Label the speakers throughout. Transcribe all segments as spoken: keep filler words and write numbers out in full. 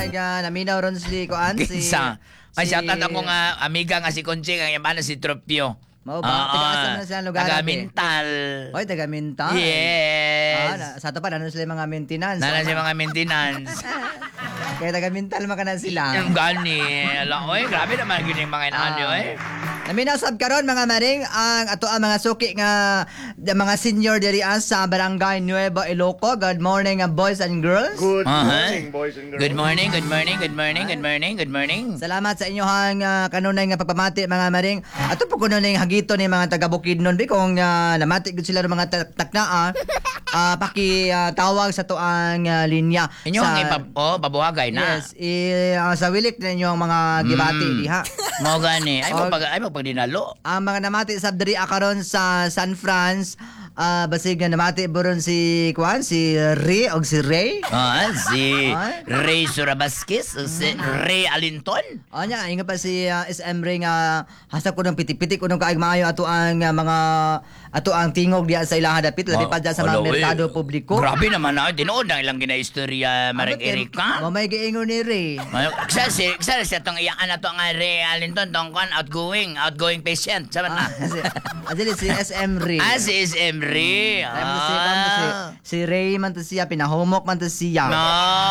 Speaker 1: Nga naminaw ron si Kuan si
Speaker 2: Kinsa. Ay,
Speaker 1: si-
Speaker 2: shout out ako nga amiga nga si Conching, ang yaman na si Tropio.
Speaker 1: Mao ba? Taga-asa na siya ang lugar,
Speaker 2: Taga
Speaker 1: ate?
Speaker 2: Mintal.
Speaker 1: Oy, taga Mintal.
Speaker 2: Yes.
Speaker 1: Ah, na, sa to pa nanon sila mga maintenance.
Speaker 2: Nana si mga maintenance.
Speaker 1: Kaya taga Mintal man kana sila.
Speaker 2: Yung gani. Alam, oy, grabe naman yun yung mga inaanyo,
Speaker 1: Ah.
Speaker 2: eh.
Speaker 1: Naminasab karon mga maring ang ato ang mga suki nga the mga senior diri sa Barangay Nueva Iloco. Good morning, uh, boys and girls.
Speaker 3: Good
Speaker 2: Uh-huh.
Speaker 3: morning, boys and girls.
Speaker 2: Good morning, good morning, good morning, good morning, good morning.
Speaker 1: Salamat sa inyong uh, kanunay nga pagpamati mga maring. Ato po kuno ning hagito ni mga taga Bukidnon bi kung uh, namati gud sila ng mga tak- taknaa. Uh, paki uh, tawag sa tuang uh, linya.
Speaker 2: Inyo
Speaker 1: sa,
Speaker 2: ang ipap... Oh, babuhagay na.
Speaker 1: Yes, i, uh, sa wilik ninyo ang mga gibati
Speaker 2: Mm.
Speaker 1: diha.
Speaker 2: Mo gani. Ay mo
Speaker 1: Og-
Speaker 2: pag ay mo pag dinalo.
Speaker 1: Ang mga namati sa diri akaron sa San Franz, ah basig nga namati buron si Kuan, si Ray og si Ray.
Speaker 2: Ah, si
Speaker 1: Ay.
Speaker 2: Ray Surabasquez, o si Ray Alinton.
Speaker 1: O nya, inga pa si ah, S M Ray nga hasap ko ng pitik-pitik ko ng kaig maayo ato ang ah, mga ato ang tingog diya sa ilang hadapit labi pa dyan sa mga
Speaker 2: Alo, eh.
Speaker 1: merkado publiko.
Speaker 2: Grabe naman na. Tinuod ang ilang ginaistorya, Marek Erika.
Speaker 1: Mo may giingon ni Ray.
Speaker 2: Kisa si, kisa siya itong iyaan na to nga Ray Alinton, tong kan outgoing, outgoing patient. Sabi
Speaker 1: Ah,
Speaker 2: na.
Speaker 1: si, adili si S M Ray.
Speaker 2: Ah, si S M Ray.
Speaker 1: Ay, mo si, ah. si, si Ray man to siya, pinahumok man to siya.
Speaker 2: No.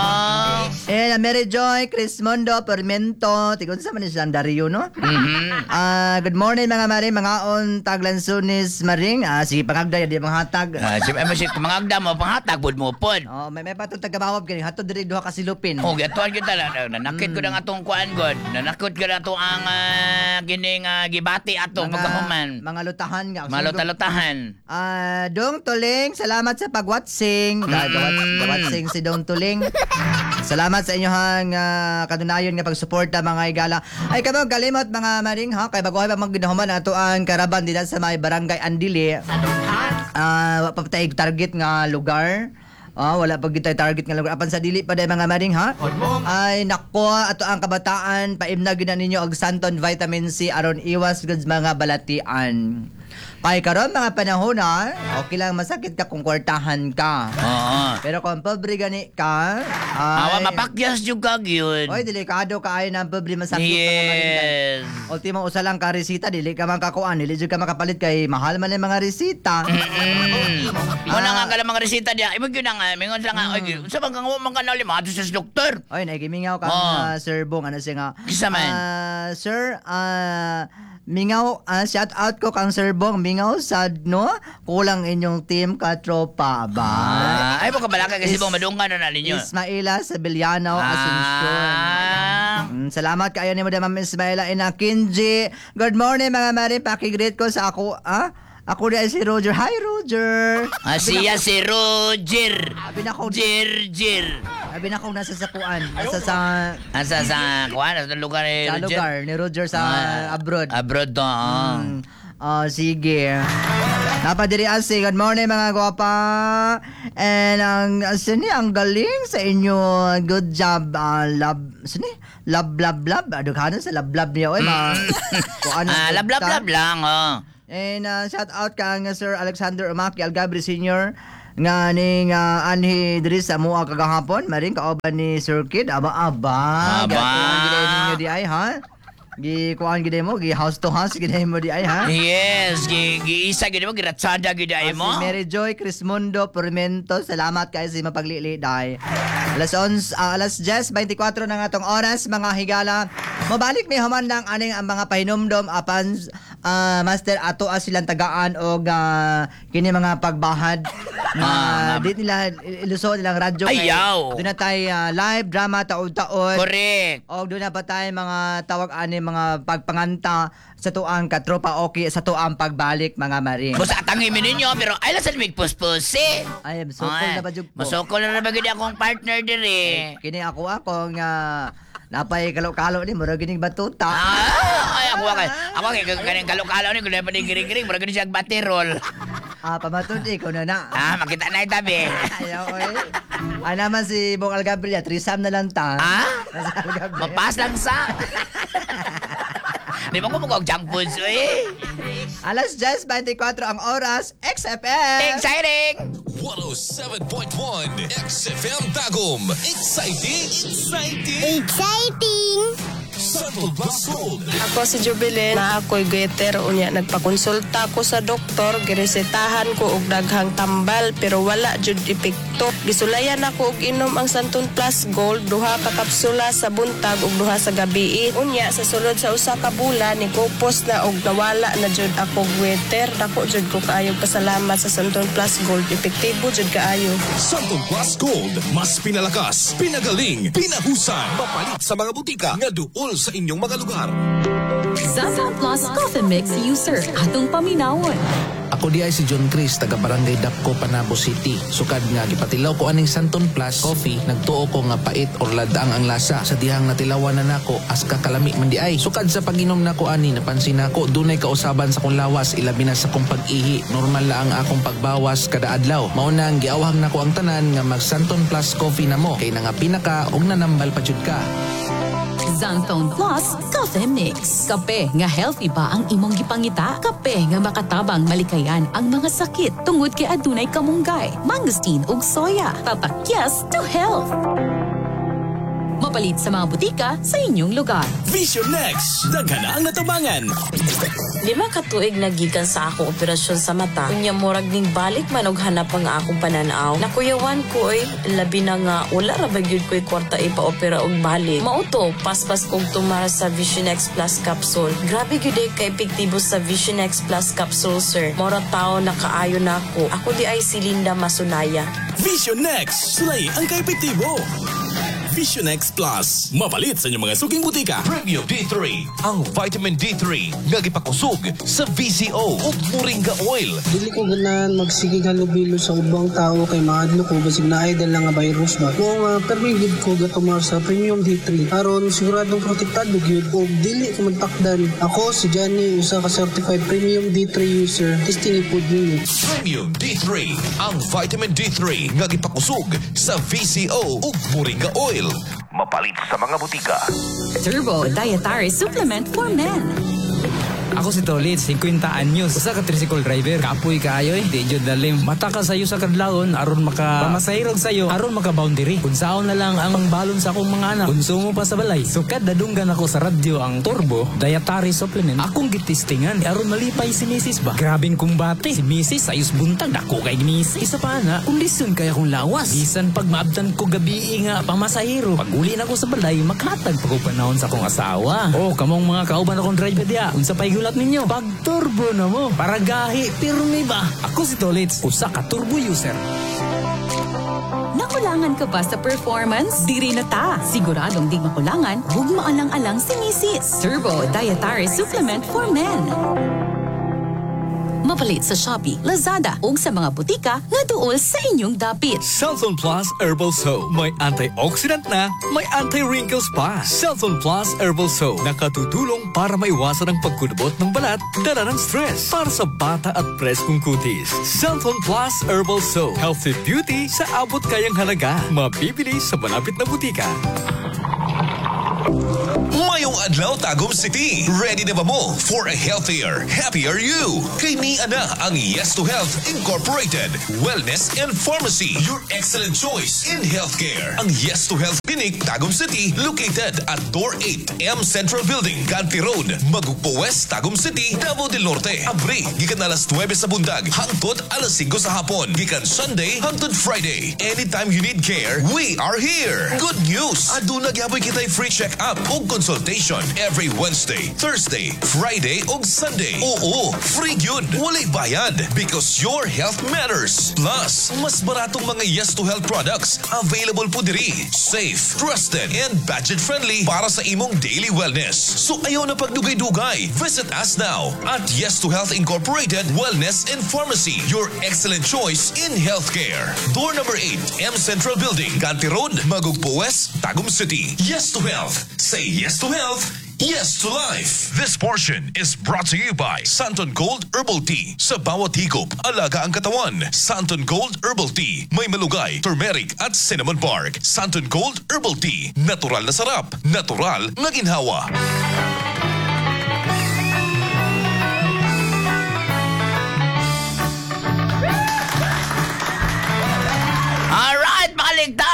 Speaker 1: Eh, Mary Joy, Chris Mondo, Permento, tigon sa man siya ang Dario, no?
Speaker 2: Mhm.
Speaker 1: Ah, good morning mga mari, mga on taglansunis maring. Ah, sige pangagday di mga hatag.
Speaker 2: Ah, si mo si mangagda mo panghatag bud mo pod.
Speaker 1: Oh, may may patong tagamawab kini. Hato diri duha ka silupin.
Speaker 2: Oh, gatuan kita na nanakit ko na nga tong kuan god. Nanakot ko na to ang uh, gining uh, gibati ato pagkahuman.
Speaker 1: mga lutahan nga.
Speaker 2: Malota-lotahan.
Speaker 1: Ah, Dong Tuling, salamat sa pagwatsing.
Speaker 2: Mm.
Speaker 1: Pagwatsing si Dong Tuling. Salamat sa inyong uh, kadunayon nga pagsuporta mga igala. Ay kamo kalimot mga maring ha kay bago ay magdinahuman ato ang karaban dito sa may barangay Andili. Ah, uh, papatay target nga lugar. Ah, wala pag kita target nga lugar. Apan sa dili pa day mga maring ha. Ay nako ato ang kabataan paimna gid na ninyo og Santon Vitamin C aron iwas gud mga balatian. Kay karon mga panahon ha, okay lang masakit ka kung kwartahan ka.
Speaker 2: Oo.
Speaker 1: Pero kung pobre gani ka,
Speaker 2: Awa
Speaker 1: ay
Speaker 2: mapakyas jud kag yun.
Speaker 1: Oy, delikado ka ay ng pobre masakit mga maring.
Speaker 2: Yes.
Speaker 1: Ultimo usa lang ka resita, dili ka man kakuan, dili jud ka makapalit kay mahal man ang mga resita.
Speaker 2: Mm. Mo na
Speaker 1: Ah.
Speaker 2: nga kala mga resita diya. Imo gyud nga mingon sa nga oy, sa bang kang man kanali mo sa doktor.
Speaker 1: Oy, nagimingaw ka
Speaker 2: Oh.
Speaker 1: uh, Sir Bong, ano siya nga?
Speaker 2: Kisa man?
Speaker 1: Ah, sir, ah mingaw, ah, shout out ko kang Sir Bong, mingaw sad no? Kulang inyong team ka tropa ba?
Speaker 2: Ah, ay mo kabalaka kasi
Speaker 1: Is-
Speaker 2: bang madungan na ninyo.
Speaker 1: Ismaila Sabeliano Asuncion.
Speaker 2: Ah.
Speaker 1: Mm, salamat kayo ni Madam Ismaila Inakinji. Good morning mga mari, paki-greet ko sa ako, ah? Ako rin si Roger. Hi Roger.
Speaker 2: Ah, siya si Roger.
Speaker 1: Abi na ko,
Speaker 2: Jir, Jir.
Speaker 1: abi na ko nasa sapuan. Nasa sa
Speaker 2: Asa sa kuan sa lugar ni
Speaker 1: sa
Speaker 2: Roger?
Speaker 1: lugar ni Roger sa
Speaker 2: Ah,
Speaker 1: abroad.
Speaker 2: Abroad to. ah.
Speaker 1: Mm. Oh, sige. Napadiri asi. Good morning mga gwapa. And ang sini ang galing sa inyo. Good job. Uh, love sini love love love. Adughanan sa love love niya oy ma. Kung ano
Speaker 2: Ah, lab lab lab lang oh.
Speaker 1: And uh, shout out kang Sir Alexander Umaki Algabri Senior nga ning uh, anhi diri sa mua kagahapon maring kauban ni Sir Kid aba aba
Speaker 2: Aba.
Speaker 1: gatuan gid ninyo di ay ha gi kuan gid mo gi house to house gid mo di ay ha.
Speaker 2: Yes, gi gi isa gid mo giratsada gid ay mo.
Speaker 1: Si Mary Joy Crismundo Pormento, salamat kayo sa mapaglili day. Alas onze, uh, alas diyes beintikwatro na nga tong oras mga higala. Mabalik may human lang aning ang mga pahinumdom apan uh, master ato as silang tagaan og uh, kini mga pagbahad na
Speaker 2: Ah,
Speaker 1: di nila ilusod nilang radyo
Speaker 2: Ayaw.
Speaker 1: doon na tayo uh, live drama taon-taon.
Speaker 2: Correct.
Speaker 1: O doon na pa tayo mga tawag ani mga pagpanganta sa tuang katropa okay sa tuang pagbalik mga maring.
Speaker 2: Bus atangi mi ninyo pero ay lasan mig puspusi.
Speaker 1: I am so cool na ba jud po?
Speaker 2: Masukol na ba gid akong partner diri?
Speaker 1: Kini ako akong uh, napay kalo-kalo ni mura gining batuta.
Speaker 2: Ah, ay ako kay ako kay kaning kalo-kalo ni kuno pa ni giring-giring mura gid siya baterol.
Speaker 1: Ah, pamatud ko na na.
Speaker 2: Ah, makita na itabi.
Speaker 1: Ayaw oy. Ah, naman si Bong Algabriel, trisam na lang ta.
Speaker 2: Ah?
Speaker 1: Nasa Algabriel.
Speaker 2: Mapas lang sa. Di ba ko mo junk foods eh?
Speaker 1: Alas diyes twenty-four ang oras, X F M.
Speaker 2: Exciting!
Speaker 3: one oh seven point one X F M Tagum. Exciting! Exciting!
Speaker 4: Exciting!
Speaker 3: Santol Plus Gold.
Speaker 5: Ako si Jubilin, na ako'y gaiter unya nagpakonsulta ko sa doktor, giresetahan ko og daghang tambal pero wala jud epekto. Gisulayan ako og inom ang Santon Plus Gold, duha ka kapsula sa buntag ug duha sa gabi. Unya sa sulod sa usa ka bulan ni kupos na og nawala na jud ako gaiter. Dako jud ko kaayo pasalamat sa Santon Plus Gold, epektibo jud kaayo.
Speaker 3: Santol Plus Gold. Mas pinalakas, pinagaling, pinahusan. Papalit sa mga butika nga duol sa inyong mga lugar.
Speaker 6: Santon Plus Coffee Mix user atong paminawon.
Speaker 7: Ako di ay si John Chris, taga Barangay Dapco, Panabo City. Sukad nga gipatilaw ko aning Santon Plus Coffee, nagtuo ko nga pait or ladaang ang lasa. Sa dihang natilawan na nako, as kakalami man di ay. Sukad sa pag-inom nako ani, napansin nako dunay kausaban sa kong lawas, ilabi na sa kong pag-ihi. Normal la ang akong pagbawas kada adlaw. Mao na ang giawhang nako ang tanan nga mag Santon Plus Coffee na mo, kay nga pinaka og nanambal pa jud ka.
Speaker 6: Santon Plus Coffee Mix. Kape nga healthy ba ang imong gipangita? Kape nga makatabang malikayan ang mga sakit tungod kay adunay kamunggay, mangosteen ug soya. Papakyas to health. Mapalit sa mga butika sa inyong lugar.
Speaker 3: Vision Next. Daghan na ang natabangan.
Speaker 5: Di ba katuig nagikan sa akong operasyon sa mata? Unya murag ning balik man og hanap ang akong pananaw. Nakuyawan ko oy, labi na nga wala ra ba gyud ko'y kwarta ipa-opera og balik. Mauto, paspas kog tumara sa Vision X Plus Capsule. Grabe gyud ay ka epektibo sa Vision X Plus Capsule, sir. Mora tao na kaayo na ako. Ako di ay si Linda Masunaya.
Speaker 3: Vision Next. Sulay ang kaepektibo. Vision X Plus. Mapalit sa inyong mga suking butika. Premium D three. Ang vitamin D three nga gipakusog sa V C O ug Moringa Oil.
Speaker 8: Dili ko ganahan magsigig halubilo sa ubang tao kay maadlo ko basig na idol lang nga virus ba. Kung uh, permigid ko gatumar sa Premium D three aron siguradong protektado gyud og dili ko magtakdan. Ako si Johnny, usa ka certified Premium D three user. Testing ipod ninyo.
Speaker 3: Premium D three. Ang vitamin D three nga gipakusog sa V C O ug Moringa Oil. Mapalit sa mga butika.
Speaker 6: Turbo Dietary Supplement for Men.
Speaker 9: Ako si Tolit, fifty anyos. Usa ka tricycle driver. Kapoy kaayo eh. Di jud dalim. Mata ka sayo sa kadlawon aron maka pamasahirog sayo aron maka boundary. Kung saon na lang ang balon sa akong mga anak. Konsumo pa sa balay. Sukad dadunggan ako sa radyo ang Turbo Dietary Supplement. Akong gitistingan aron malipay si Missus ba. Grabing kumbate. Si Missus ayos buntag dako kay Missus. Isa pa na, kondisyon kaya kong lawas. Bisan pag maabtan ko gabi nga pamasahiro. Pag uli na ko sa balay, makatag pa ko panahon sa akong asawa. Oh, kamong mga kauban akong driver dia. Unsa pay gulat ninyo? Pag turbo na mo. Para gahi, pirmi ba? Ako si Tolits, usa ka turbo user.
Speaker 6: Nakulangan ka ba sa performance? Diri na ta. Siguradong di makulangan, huwag maalang-alang si Missus Turbo Dietary Supplement for Men. Mapalit sa Shopee, Lazada ug sa mga butika nga duol sa inyong dapit.
Speaker 10: Santon Plus Herbal Soap. May antioxidant na, may anti-wrinkles pa. Santon Plus Herbal Soap. Nakatutulong para maiwasan ang pagkulubot ng balat, dala ng stress. Para sa bata at preskong kutis. Santon Plus Herbal Soap. Healthy beauty sa abot kayang halaga. Mabibili sa malapit na butika.
Speaker 3: Mayong adlaw Tagum City. Ready na ba mo for a healthier, happier you? Kay ni ana ang Yes to Health Incorporated Wellness and Pharmacy. Your excellent choice in healthcare. Ang Yes to Health Clinic Tagum City located at Door eight M Central Building, Ganti Road, Magugpo West, Tagum City, Davao del Norte. Abri gikan alas nuwebe sa bundag hangtod alas singko sa hapon. Gikan Sunday hangtod Friday. Anytime you need care, we are here. Good news. Aduna gyapon kitay free check-up ug consultation every Wednesday, Thursday, Friday ug Sunday. Oo, free yun. Walay bayad because your health matters. Plus, mas baratong mga Yes to Health products available po diri. Safe, trusted, and budget-friendly para sa imong daily wellness. So ayaw na pagdugay-dugay. Visit us now at Yes to Health Incorporated Wellness and Pharmacy. Your excellent choice in healthcare. Door number eight, M Central Building, Ganti Road, Magugpo West, Tagum City. Yes to Health. Say yes to health. Yes to life. This portion is brought to you by Santon Gold Herbal Tea. Sa bawat higop, alaga ang katawan. Santon Gold Herbal Tea. May malugay, turmeric at cinnamon bark. Santon Gold Herbal Tea. Natural na sarap. Natural na ginhawa.
Speaker 2: Nagbalik ta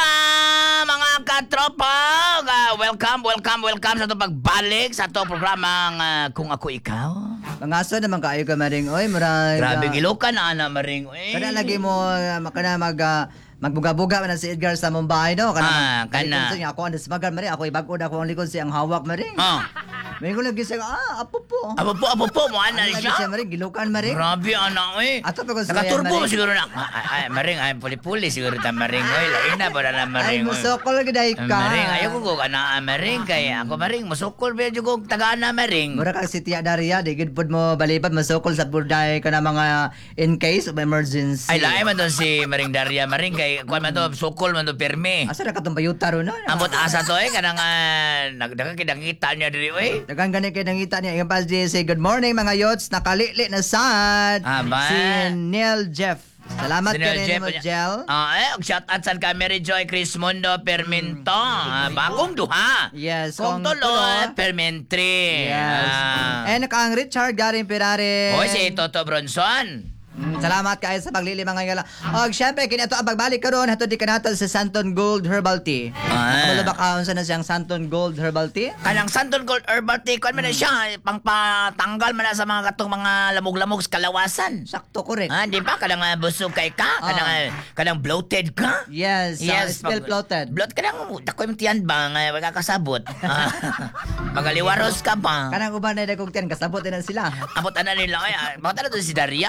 Speaker 2: mga katropa. Ah, welcome, welcome, welcome sa to pagbalik sa to programang ah, Kung Ako Ikaw.
Speaker 1: Mga aso naman kayo ka maring oy, murag.
Speaker 2: Grabe
Speaker 1: ah,
Speaker 2: gilokan na ana maring. Eh.
Speaker 1: Kana lagi mo uh, kana mag uh, magbuga-buga man si Edgar sa Mumbai no
Speaker 2: Ah,
Speaker 1: mag-
Speaker 2: kana.
Speaker 1: likod siya, ako ang desmagan mari ako ibag-od ako ang likod siya ang hawak mari.
Speaker 2: Oh.
Speaker 1: May ko lagi siya ah apo po.
Speaker 2: Apo po, apo po mo ana
Speaker 1: Ano lagi siya
Speaker 2: siya.
Speaker 1: mari gilukan mari.
Speaker 2: Grabe ana eh.
Speaker 1: Ato pa ko sa
Speaker 2: Nakaturbo
Speaker 1: Maring.
Speaker 2: siguro na. Ay, ay, maring ay puli-puli siguro ta maring. Oy, lain na ba na
Speaker 1: Ay
Speaker 2: maring. oy.
Speaker 1: musokol gid ka.
Speaker 2: Maring, ayaw ko ko kana maring kay ako maring musukol ba jud ko tagana maring.
Speaker 1: Mura kang si Tia Daria, di gid pud mo balipad masukol sa burday ka na mga in case of emergency.
Speaker 2: Ay lain man doon si Maring Daria maring kay kuan man to sukol man to permi.
Speaker 1: Asa na katong bayuta ro na?
Speaker 2: Ambot asa to eh kanang uh, nagdaga kidangita niya diri oy.
Speaker 1: Dagan gani kay nangita niya yung pas di say good morning mga yots nakalili na sad.
Speaker 2: Ah, ba?
Speaker 1: Si Neil Jeff. Salamat ka rin mo, Jel.
Speaker 2: Ah, eh, shout out sa ka Mary Joy Crismundo Perminto. Ah, bagong duha.
Speaker 1: Yes,
Speaker 2: Kung
Speaker 1: kung
Speaker 2: tulo,
Speaker 1: tulo.
Speaker 2: Permentri.
Speaker 1: Yes.
Speaker 2: Ah.
Speaker 1: And nakaang Richard Garing Pirare.
Speaker 2: Oy, si Toto Bronson.
Speaker 1: Mm, salamat kayo sa paglili mga ngala. Og syempre kini ato ang pagbalik karon hatod di kanato sa Santon Gold Herbal Tea.
Speaker 2: Ah.
Speaker 1: Ano ba kaon sa na siyang Santon Gold Herbal Tea?
Speaker 2: Kanang Santon Gold Herbal Tea, kuan man na siya, pang patanggal man na sa mga katong mga lamog-lamog sa kalawasan.
Speaker 1: Sakto correct.
Speaker 2: Ah, di ba? Kanang uh, busog kay ka? Kanang,
Speaker 1: Ah.
Speaker 2: uh, kanang bloated ka?
Speaker 1: Yes, yes, spell plotted.
Speaker 2: Bloat ka lang, dako yung tiyan ba? Nga, wag kasabot. Ah, magaliwaros ka pa.
Speaker 1: Kanang uban na dagog tiyan kasabot na sila.
Speaker 2: Abot na nila, ay, ah, bakit na to si Daria?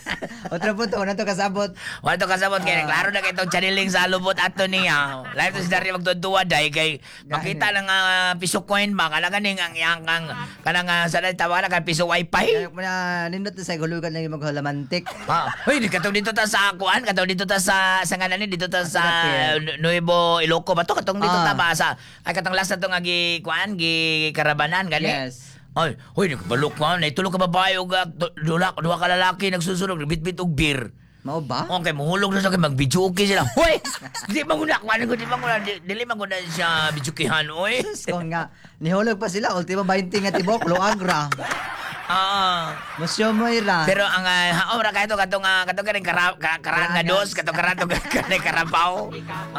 Speaker 1: Otro punto na to kasabot.
Speaker 2: Wala to kasabot kaya klaro na kay itong chaniling sa lubot ato niya. Lahat to si Daria magtutuwa dahil kay makita ng uh, piso coin ba? Kanang ganing ang yang ang kanang uh, sana tawa na kay piso wifi.
Speaker 1: Kaya na nindot na sa hulugan na yung maghulamantik.
Speaker 2: Ah, hoy, katong dito ta sa kuan, katong dito ta sa sa ngalan ni dito ta sa
Speaker 1: Sakit.
Speaker 2: Nu- Nuevo Iloco ba to? Katong dito
Speaker 1: Ah.
Speaker 2: ta ba sa ay katong last na to nga gi kuan gi karabanan gani.
Speaker 1: Yes.
Speaker 2: Ay, hoy, nagbalok ka, naitulog ka babae o ga, duha, duha ka lalaki nagsusunog, bit-bit og beer.
Speaker 1: Mao ba?
Speaker 2: Okay, mahulog na sa akin, mag-video okay sila. Hoy! Di ba muna, kumain ko, di ba muna, di, dili man ko na siya bidyukihan, oy.
Speaker 1: So nga, nihulog pa sila, ultimo twenty nga tibok, Loagra.
Speaker 2: Ah.
Speaker 1: Musyo Moira.
Speaker 2: Pero ang uh, haom ra kayo katong uh, katong kaning kara, ka, karaan nga dos, katong karaan to kanay karabaw.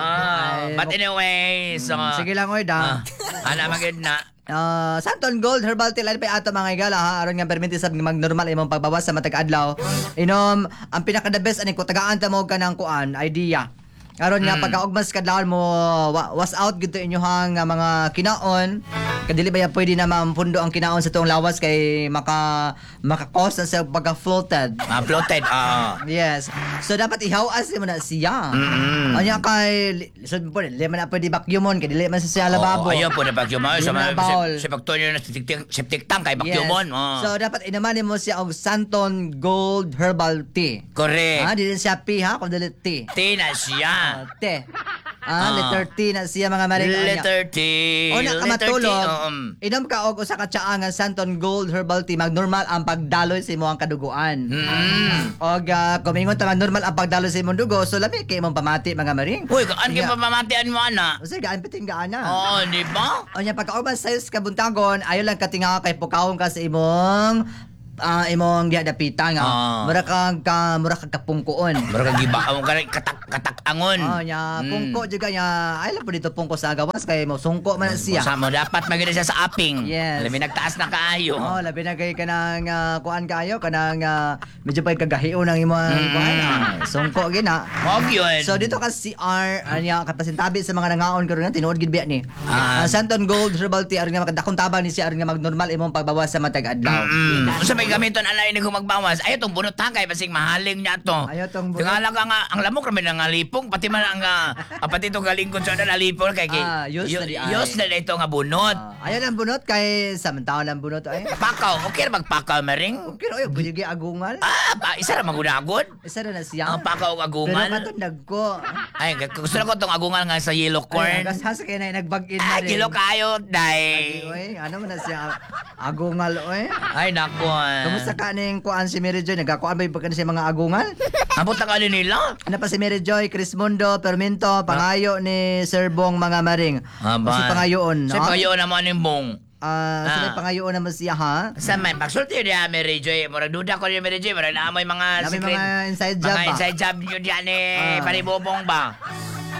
Speaker 2: Ah,
Speaker 1: Ay,
Speaker 2: but anyway, so
Speaker 1: Sige lang, oy, da.
Speaker 2: ah, ana magid na.
Speaker 1: Ah, Santon Gold Herbal Tea, lalo pa ato mga igala ha, aron nga perminti sa mag-normal imong pagbawas sa matag adlaw. Inom, ang pinaka the best ani ko tagaan ta mo kanang kuan, idea. Aron nga pagkaugmas kadlawon mo wa- was out gito inyohang nga mga kinaon. Kadili ba ya pwede na mampundo ang kinaon sa tuong lawas kay maka maka-cause na sa pagka-floated.
Speaker 2: Ah, floated. Ah.
Speaker 1: Yes. So dapat ihawas mo na siya.
Speaker 2: Mm-mm.
Speaker 1: Anya kay li- so po dili man na pwede vacuumon kay dili man sa siya lababo.
Speaker 2: Oh, ayaw po na vacuum. Ayaw sa
Speaker 1: Di man
Speaker 2: mga
Speaker 1: bawal.
Speaker 2: sa pagtunyo na septic septic tank kay vacuumon. Oh.
Speaker 1: So dapat inamanin mo siya og Santon Gold Herbal Tea.
Speaker 2: Correct.
Speaker 1: Ah, dili siya P ha, kung dili tea.
Speaker 2: Tina siya.
Speaker 1: Ah, te.
Speaker 2: Ah.
Speaker 1: Ah, letter T na siya mga maring.
Speaker 2: Letter T.
Speaker 1: O na
Speaker 2: Letter T,
Speaker 1: kamatulog,
Speaker 2: um.
Speaker 1: inom ka og usa ka tsaa nga Santon Gold Herbal Tea magnormal ang pagdaloy sa imong kaduguan.
Speaker 2: Mm.
Speaker 1: Og uh, kumingon ta magnormal ang pagdaloy sa imong dugo, so lami kay imong pamati mga maring.
Speaker 2: Uy, kaan kay
Speaker 1: Yeah.
Speaker 2: pamamatian mo ana?
Speaker 1: O sige, gaan piting gaan na.
Speaker 2: Oh, di ba?
Speaker 1: O nya pagkaubas sa kabuntagon, ayo lang katinga kay pukawon ka sa imong ah, imong diadapita nga.
Speaker 2: Ah.
Speaker 1: Mura kang ka mura kang kapungkuon.
Speaker 2: Mura ka giba, ang kanay katak katak angon.
Speaker 1: Oh nya
Speaker 2: Mm.
Speaker 1: pungko juga nya ay lang po dito pungko sa gawas kay mo sungko man siya.
Speaker 2: Sa mo dapat magina siya sa aping.
Speaker 1: Yes.
Speaker 2: Labi nagtaas na kaayo.
Speaker 1: Oh, labi na kay kanang uh, kuan kayo kanang uh, medyo pa kagahion ng imong
Speaker 2: Mm.
Speaker 1: kuan. Ah, sungko gina.
Speaker 2: Wag yun.
Speaker 1: So dito ka C R anya kapasintabi sa mga nangaon karon nga tinuod gid biya ni.
Speaker 2: Ah.
Speaker 1: Ah, Santon Gold Herbal Tea aron nga makadakong tabang ni siya aron nga magnormal imong pagbawas sa matag adlaw.
Speaker 2: Mm. Unsa may gamiton ala ini ko magbawas? Ayo tong bunot ha kay basing mahaling niya to.
Speaker 1: Ayaw tong bunot.
Speaker 2: Tingala ka nga ang lamok ra nga lipong pati man ang uh, pati itong galingkon sa na lipong kay kay
Speaker 1: Ah, use na di ay.
Speaker 2: use na ito nga bunot.
Speaker 1: Ah, ayaw lang bunot kay samantao lang bunot ay.
Speaker 2: Pakaw, okay ra magpakaw maring?
Speaker 1: Okay ra oy bulig agungal.
Speaker 2: Ah, pa, isa ra magunagod.
Speaker 1: Isa na na siya.
Speaker 2: Ang pakaw ug
Speaker 1: Pero
Speaker 2: agungan.
Speaker 1: matundag ko.
Speaker 2: Ay, gusto na ko tong agungan nga sa yellow
Speaker 1: Ay,
Speaker 2: corn.
Speaker 1: agas kay na nagbag-in
Speaker 2: Ay,
Speaker 1: na rin.
Speaker 2: kilo kayo,
Speaker 1: Ay,
Speaker 2: day.
Speaker 1: oy, ano man na siya agungal oy.
Speaker 2: Ay, nako. ah.
Speaker 1: Kamusta ka ning kuan si Mary Joy? Nagakuan ba yung pagkano siya mga agungal?
Speaker 2: Abot na ka nila.
Speaker 1: Ano pa si Mary Joy, Crismundo, Perminto, pangayo ni Sir Bong mga maring.
Speaker 2: Aba.
Speaker 1: O si pangayoon, no?
Speaker 2: Si pangayoon naman yung bong.
Speaker 1: Ah,
Speaker 2: Ah.
Speaker 1: sa may pangayoon naman siya ha?
Speaker 2: Sa may pagsulti yun niya, Mary Joy. Murag duda ko niya, Mary Joy. Murag naamoy mga
Speaker 1: Dami
Speaker 2: secret.
Speaker 1: mga inside job
Speaker 2: mga
Speaker 1: ba?
Speaker 2: inside job nyo dyan eh.
Speaker 1: Ah.
Speaker 2: Paribobong ba?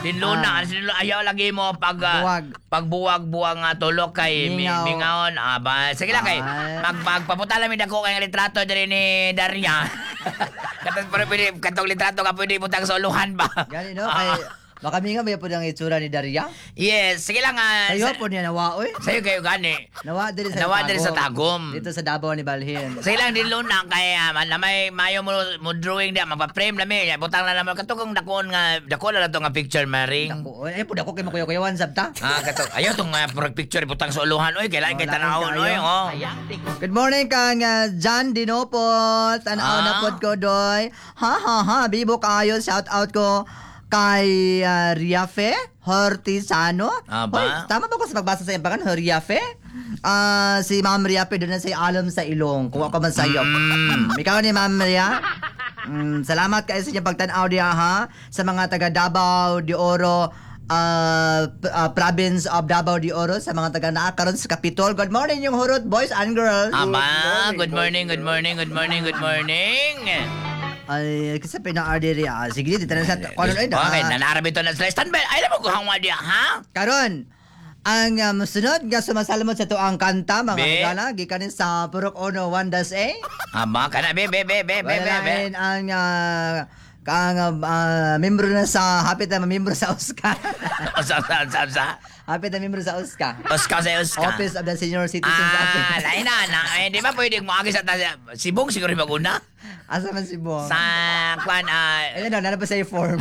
Speaker 2: Dinluna, dinluna ayaw lagi mo pag ah,
Speaker 1: Buwag.
Speaker 2: pagbuwag-buwag nga tulok kay mi-
Speaker 1: Mingaw.
Speaker 2: mingaon. Ah, ba, sige lang kay
Speaker 1: Ay.
Speaker 2: mag magpapunta lang mi dako kay litrato diri ni Daria. Katong pero pwede katong litrato ka pwede butang sa uluhan ba?
Speaker 1: Gani no kay baka mi nga may po ang itsura ni Daria.
Speaker 2: Yes, sige lang nga.
Speaker 1: Sayo po niya nawa oy.
Speaker 2: Sayo kayo gani.
Speaker 1: Nawa diri sa
Speaker 2: Nawa diri sa Tagum.
Speaker 1: Dito sa Davao ni Balhin.
Speaker 2: Sige lang din luna kay uh, na may mayo mo, mo drawing dia magpa-frame na mi. Butang na naman katong kung dakon nga dako na lang to nga picture maring.
Speaker 1: Ako, ay po dako kay makuyaw-kuyawan sabta.
Speaker 2: Ah, kato. Ayaw tong uh, picture butang sa uluhan oy kailangan kay
Speaker 1: Oh,
Speaker 2: tanawon
Speaker 1: lain
Speaker 2: oy.
Speaker 1: kayo.
Speaker 2: Oh.
Speaker 1: Good morning kang uh, John Dinopol. Tanaw
Speaker 2: Ah.
Speaker 1: na pod ko doy. Ha ha ha, bibo kayo shout out ko kay uh, Riafe Hortisano.
Speaker 2: Ah, ba?
Speaker 1: Hoy, tama ba ko sa pagbasa sa iyang pangalan, Riafe? Ah, si Ma'am Riafe doon na sa alam sa ilong. Kuha ka man sayo. Mm. Ikaw ni Ma'am Ria. Mm, salamat kayo sa inyong pagtanaw diya ha sa mga taga Davao de Oro. Uh, p- uh, province of Davao de Oro sa mga taga naa karon sa Capitol. Good morning yung hurot boys and girls.
Speaker 2: Ama, good morning, good morning, good morning, good morning.
Speaker 1: Ay, kasi pina-order ya. Sige, dito na sa karon ay
Speaker 2: Okay,
Speaker 1: na.
Speaker 2: nanarabito na sila. Standby, ay mo kung hangwa dia, ha?
Speaker 1: Karon ang um, sunod nga sumasalamot sa tuang kanta mga
Speaker 2: Be?
Speaker 1: higala gikan sa Purok Ono one dash A.
Speaker 2: Ama, kana be, be, be, be, be, be, be.
Speaker 1: Walain ang uh, kang uh, membro na sa hapit na membro sa O S C A.
Speaker 2: Sa, sa, sa, sa.
Speaker 1: Hapit na membro sa O S C A.
Speaker 2: Oscar sa Oscar.
Speaker 1: Office of the Senior Citizens
Speaker 2: Ah,
Speaker 1: Office.
Speaker 2: lain na, na. Eh, di ba pwede mo agi sa ta- Sibong siguro yung maguna?
Speaker 1: Asa man si Bong?
Speaker 2: Sa, kwan, ah,
Speaker 1: Ayun na, nana pa sa form.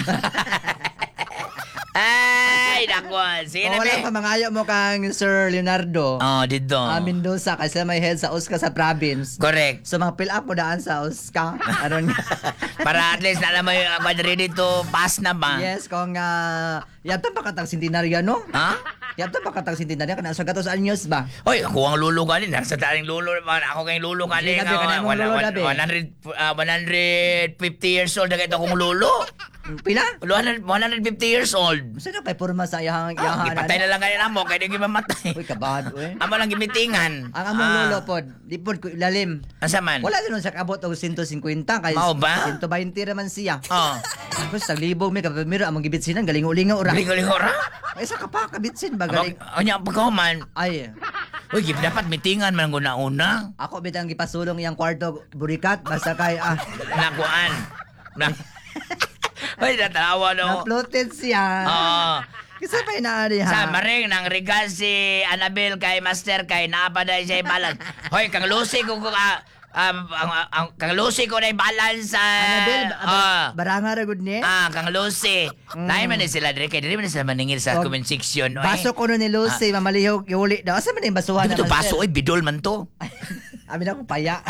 Speaker 2: ay, naku. Sige
Speaker 1: Kung
Speaker 2: na,
Speaker 1: wala
Speaker 2: be.
Speaker 1: pa mangayo mo kang Sir Leonardo.
Speaker 2: Oh, dito.
Speaker 1: Ah, Mendoza kasi may head sa O S C A sa province.
Speaker 2: Correct.
Speaker 1: So mga fill up mo daan sa O S C A. Aron
Speaker 2: Para at least na alam mo yung uh, ready to pass na ba?
Speaker 1: Yes, kung uh, yata pa katang centenaryo no?
Speaker 2: Ha?
Speaker 1: Yata pa katang centenaryo kana sa gatos anyos ba?
Speaker 2: Hoy, ako ang lulo ka din. Sa taring lulo naman. Ako kayong lulo ka din.
Speaker 1: Sige, gabi, kanang mong lulo, gabi.
Speaker 2: one hundred, uh, one hundred fifty years old na ito akong lulo.
Speaker 1: Pila?
Speaker 2: one hundred, one hundred fifty years old.
Speaker 1: Gusto na kay porma sa iyang
Speaker 2: Ah,
Speaker 1: iyahan.
Speaker 2: ipatay na lang kayo na mo. Kaya di mamatay.
Speaker 1: Uy, kabad, uy.
Speaker 2: Amo lang gimitingan.
Speaker 1: Ang among
Speaker 2: Ah.
Speaker 1: lolo pod, di pod ko ilalim.
Speaker 2: Asa man?
Speaker 1: Wala din sa kabot og one hundred fifty kay
Speaker 2: Mao ba?
Speaker 1: one hundred twenty raman siya.
Speaker 2: Oh.
Speaker 1: Tapos sa libog may kapamiro among gibitsinan galing-ulingaw ora.
Speaker 2: Lingo-lingo ra.
Speaker 1: Ay sa ka pa kabitsin ba galing.
Speaker 2: Anya ang pagkahuman.
Speaker 1: Ay,
Speaker 2: Uy, gip dapat mitingan man ang una-una.
Speaker 1: ako bitang gipasulong iyang kwarto burikat basta kay ah
Speaker 2: Nakuan. Na. Uy, natawa no.
Speaker 1: na-floated siya.
Speaker 2: Oo.
Speaker 1: Kasi pa inaari ha.
Speaker 2: Sa maring nang regal si Annabel kay Master kay napaday siya balan. Hoy, kang Lucy ko ko ah, um, ang, ang, kang Lucy ko na balance sa
Speaker 1: Annabel,
Speaker 2: ah,
Speaker 1: baranga ra gud ni.
Speaker 2: ah, kang Lucy.
Speaker 1: Mm.
Speaker 2: Dahil man ni sila dire kay dire man sila maningil sa
Speaker 1: Og,
Speaker 2: comment section. Oy.
Speaker 1: Baso ko no ni Lucy, mamalihog iuli daw. Asa man yung basuhan
Speaker 2: Di ba to baso oy bidol man to.
Speaker 1: Amin ako paya.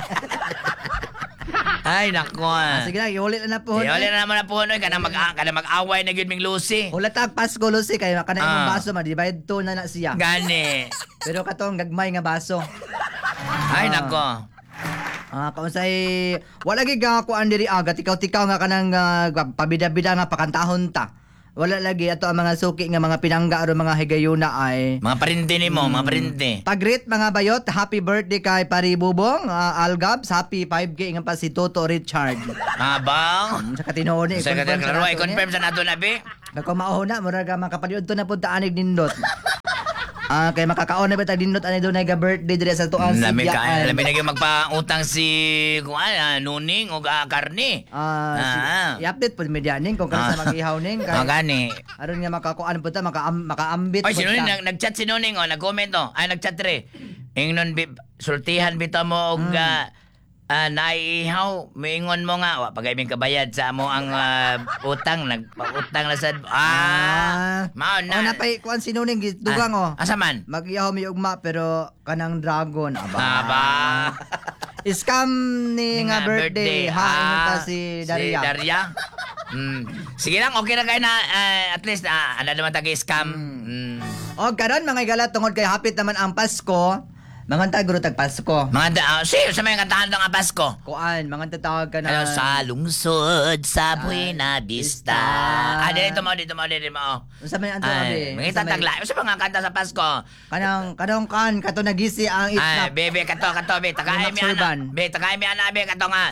Speaker 2: Ay nako.
Speaker 1: Ah, sige lang, iuli na na po.
Speaker 2: Di wala na naman na po noy kana mag kana mag-away na gyud ming Lucy.
Speaker 1: Ulat ang Pasko Lucy kay kana imong
Speaker 2: Ah.
Speaker 1: baso man divide two na na siya.
Speaker 2: Gani.
Speaker 1: Pero katong gagmay nga baso.
Speaker 2: Ay
Speaker 1: Ah.
Speaker 2: nako.
Speaker 1: Ah, kaunsay wala gid nga kuan diri aga tikaw-tikaw nga kanang ah, pabida-bida nga pakantahon ta. Wala lagi ato ang mga suki nga mga pinangga aron mga higayuna ay
Speaker 2: Mga parinte nimo, mga parinte.
Speaker 1: Pag-greet mga bayot, happy birthday kay Pari Bubong, uh, Algabs, happy five K nga pa si Toto Richard.
Speaker 2: Abang.
Speaker 1: Sa katinoon ni,
Speaker 2: Sa kada klaro ay confirm sa nato na be.
Speaker 1: Kung mauna, mura ka makapaliod to na punta anig nindot. Ah, kay makakaon na ba tag nindot ani doon ay ga birthday dire sa tuan si
Speaker 2: Lami ka,
Speaker 1: Biaan.
Speaker 2: lami na yung magpautang si kung ano, nuning o ah, karne.
Speaker 1: Ah, si-
Speaker 2: Ah.
Speaker 1: i-update po media ning kung kansa
Speaker 2: Ah.
Speaker 1: mag-ihaw ning
Speaker 2: Ah,
Speaker 1: kay
Speaker 2: gani.
Speaker 1: aron nga makakuan po ta maka makaambit
Speaker 2: Ay, si
Speaker 1: po
Speaker 2: Nuning,
Speaker 1: ta.
Speaker 2: nag, nag-chat si Nuning, oh, nag-comment, oh. Ay, nag-chat re. Ingnon, bi, sultihan bita mo, og, ah, ah, naiihaw, miingon mo nga, wa, pagay may kabayad sa mo ang ah, utang, nagpa-utang na sa, ah, mao
Speaker 1: Oh,
Speaker 2: na.
Speaker 1: napay kuan sinuning dugang oh.
Speaker 2: Asa man?
Speaker 1: Mag-ihaw mi ugma pero kanang dragon aba.
Speaker 2: Aba.
Speaker 1: Scam ni nga birthday, ha ingon ta
Speaker 2: Ah,
Speaker 1: si Daria.
Speaker 2: Si Daria? Mm. Sige lang, okay na kayo na, ah, at least, ah, ano naman tagi-scam. Mm.
Speaker 1: O karon mga igala tungod kay hapit naman ang Pasko, manganta guro tag Pasko.
Speaker 2: Mga da, uh, siya, sa mga kantahan ng Pasko.
Speaker 1: Kuan, manganta tawag ka na.
Speaker 2: Ano, sa lungsod sa Buena Vista. Ah, dito mo, dito mo, dito mo.
Speaker 1: Unsa may anto abi?
Speaker 2: Ay, mga tatagla. Sa mga kanta sa Pasko.
Speaker 1: Kanang kanang kan kato nagisi ang
Speaker 2: Ay,
Speaker 1: itnap.
Speaker 2: bebe, kato, kato, be. Takay
Speaker 1: Max
Speaker 2: mi ana.
Speaker 1: Urban.
Speaker 2: Be, takay mi ana, be, kato nga.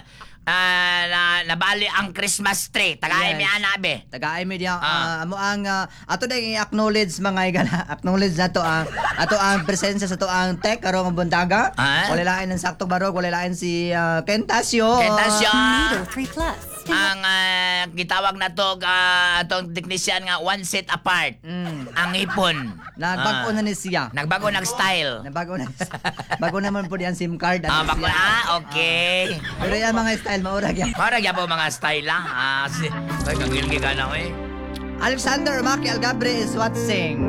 Speaker 2: ah, na, nabali ang Christmas tree. Tagay
Speaker 1: Yes.
Speaker 2: mi anabe.
Speaker 1: Taga-imi diya
Speaker 2: Ah.
Speaker 1: ah, amo ang ah, ato na i-acknowledge mga igala. Acknowledge na to ang ato ang presensya sa to ang tech karong buntaga.
Speaker 2: Ah?
Speaker 1: Wala lain ng saktong barog, wala lain si ah, Kentasio.
Speaker 2: Kentasyo.
Speaker 6: three plus.
Speaker 2: Ang ah, gitawag na to ah, atong technician nga one set apart.
Speaker 1: Mm.
Speaker 2: Ang ipon.
Speaker 1: Nagbago
Speaker 2: Ah.
Speaker 1: na ni siya.
Speaker 2: Nagbago nag-style.
Speaker 1: Nabago na. Bago naman po diyan SIM card.
Speaker 2: Ah,
Speaker 1: ano
Speaker 2: bago
Speaker 1: siya.
Speaker 2: ah, okay.
Speaker 1: Pero yan mga style maurag yan.
Speaker 2: Para gyapon mga style ah. Ah, si, ay kagilgi ka na eh.
Speaker 1: Alexander Maki Algabre is what sing.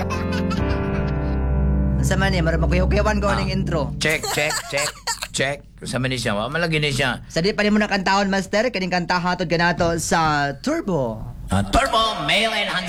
Speaker 1: Sa man niya, marang makuyaw-kuyawan ko
Speaker 2: Ah.
Speaker 1: ng intro.
Speaker 2: Check, check, check, check. Sa man ni siya, wa malagi ni siya.
Speaker 1: Sa di pa rin mo na kantahon, Master, kaning kanta hatod ka nato sa Turbo.
Speaker 2: Ah, Turbo Mail and